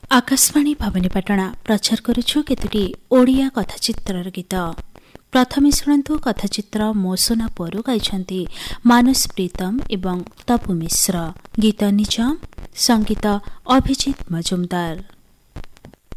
आकाशवाणी भवानीपाटଣା प्रचार करुछु केतोटी ओडिया कथाचित्रर गीत। प्रथमे शुणन्तु कथाचित्र मो सोना पुअरु गाइछन्ति मानस प्रीतम एवं तपु मिश्र। गीत निजाम, संगीत अभिजित मजुमदार।